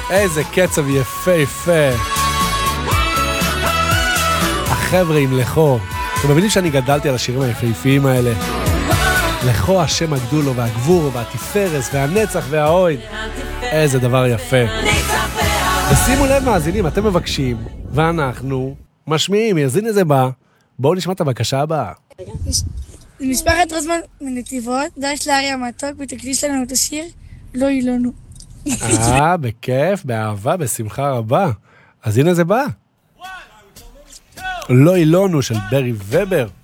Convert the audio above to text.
איזה קצב יפה יפה. החבר'ה עם לכו. אתם מבינים שאני גדלתי על השירים היפהפיים האלה. לכו השם הגדולו והגבורו והתפארס והנצח והאוהד. איזה דבר יפה. ושימו לב מאזינים, אתם מבקשים, ואנחנו משמיעים, יזין איזה בא. בואו נשמע את הבקשה הבאה. משפחת רוזמן מנתיבות, דש לארי המתוק, ותקדיש לנו את השיר, לא אילונו. בכיף, באהבה, בשמחה רבה. אז הנה זה בא. לא אילונו של ברי ובר.